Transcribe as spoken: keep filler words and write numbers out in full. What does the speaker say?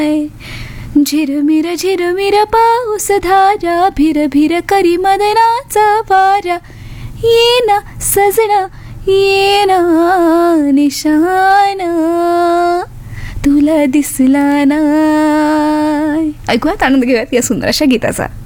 झिरमिर झिरमिर पाऊस धारा, भिर भिर करी मदनाचा वारा, ये ना सजना ये ना निशाना, तुला दिसला ना. ऐकूयात, आनंद घेऊयात या सुंदर अशा गीताचा.